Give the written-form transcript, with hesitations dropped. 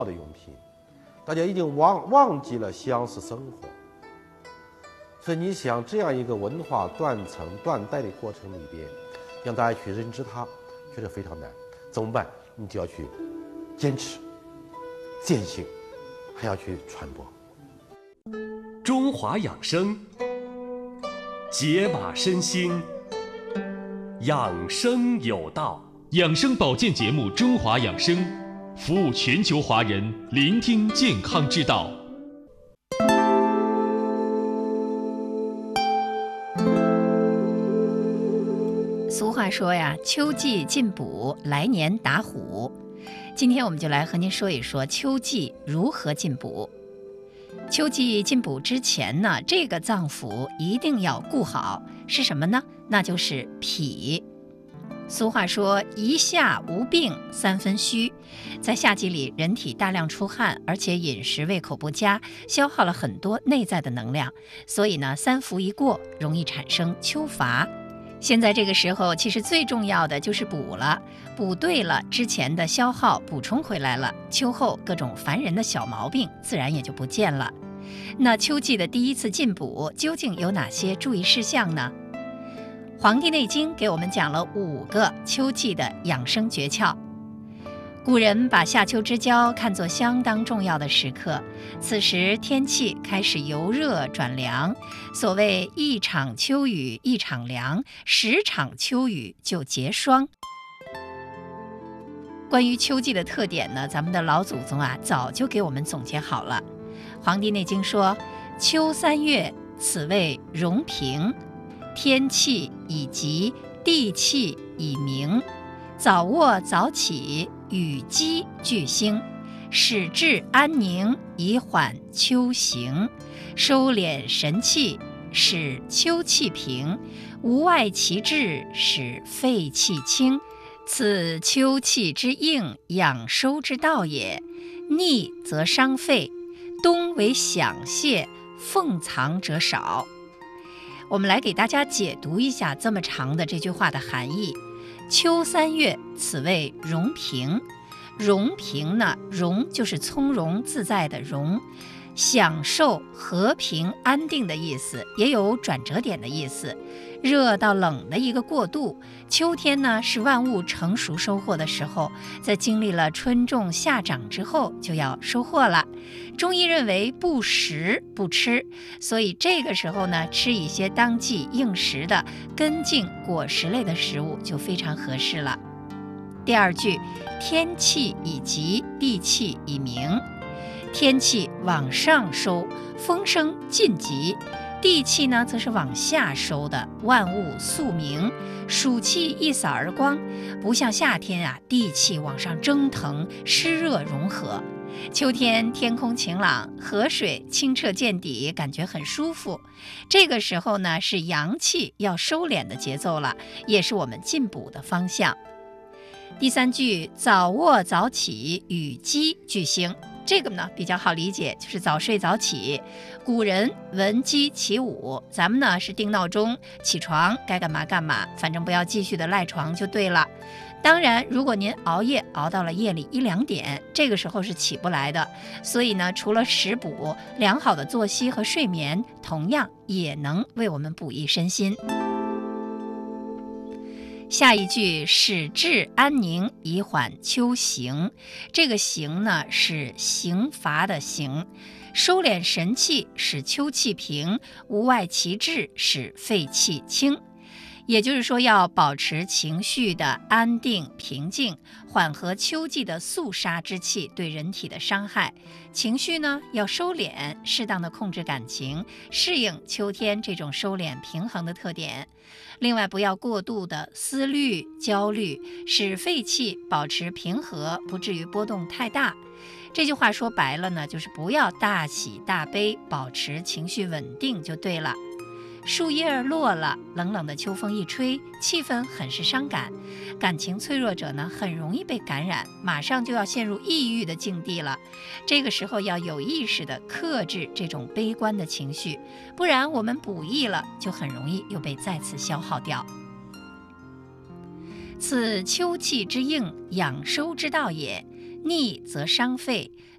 的用品，大家已经忘记了相似生活。所以你想，这样一个文化断层断代的过程里边，让大家去认知它，确实非常难。怎么办？你就要去坚持、践行，还要去传播。 中华养生，解码身心，养生有道。 养生保健节目《中华养生》，服务全球华人，聆听健康之道。 俗话说呀，秋季进补，来年打虎。今天我们就来和您说一说秋季如何进补。秋季进补之前呢，这个脏腑一定要顾好，是什么呢？那就是脾。俗话说一夏无病三分虚，在夏季里人体大量出汗，而且饮食胃口不佳，消耗了很多内在的能量，所以呢三伏一过，容易产生秋乏。现在这个时候其实最重要的就是补了，补对了，之前的消耗补充回来了，秋后各种烦人的小毛病自然也就不见了。那秋季的第一次进补究竟有哪些注意事项呢？《黄帝内经》给我们讲了5个秋季的养生诀窍。古人把夏秋之交看作相当重要的时刻，此时天气开始由热转凉，所谓一场秋雨一场凉，10场秋雨就结霜。关于秋季的特点呢，咱们的老祖宗早就给我们总结好了。《黄帝内经》说，秋3月，此谓容平，天气已极，地气已明，早卧早起，与鸡俱兴，使志安宁，以缓秋行，收敛神气，使秋气平，无外其志，使肺气清，此秋气之应，养收之道也。逆则伤肺，冬为响泄，奉藏者少。我们来给大家解读一下这么长的这句话的含义。秋3月，此谓容平。容平呢，容就是从容自在的容，享受和平安定的意思，也有转折点的意思。热到冷的一个过渡，秋天呢是万物成熟收获的时候，在经历了春种夏长之后就要收获了。中医认为不食不吃，所以这个时候呢，吃一些当季应时的根茎果实类的食物就非常合适了。第2句，天气已极，地气已明。天气往上收，风声尽极；地气呢，则是往下收的，万物肃明，暑气一扫而光。不像夏天地气往上蒸腾，湿热融合。秋天天空晴朗，河水清澈见底，感觉很舒服。这个时候呢，是阳气要收敛的节奏了，也是我们进补的方向。第3句，早卧早起，与鸡俱兴。这个呢比较好理解，就是早睡早起。古人闻鸡起舞，咱们呢是定闹钟起床，该干嘛干嘛，反正不要继续的赖床就对了。当然，如果您熬夜熬到了夜里1、2点，这个时候是起不来的。所以呢，除了食补，良好的作息和睡眠，同样也能为我们补益身心。下一句，使志安宁，以缓秋行。这个行呢，是刑罚的刑，收敛神气，使秋气平，无外其志，使肺气清。也就是说，要保持情绪的安定平静，缓和秋季的肃杀之气对人体的伤害。情绪呢要收敛，适当的控制感情，适应秋天这种收敛平衡的特点。另外，不要过度的思虑焦虑，使肺气保持平和，不至于波动太大。这句话说白了呢，就是不要大喜大悲，保持情绪稳定就对了。树叶落了，冷冷的秋风一吹，气氛很是伤感。感情脆弱者呢，很容易被感染，马上就要陷入抑郁的境地了。这个时候要有意识地克制这种悲观的情绪，不然我们补益了，就很容易又被再次消耗掉。此秋气之应，养收之道也。逆则伤肺，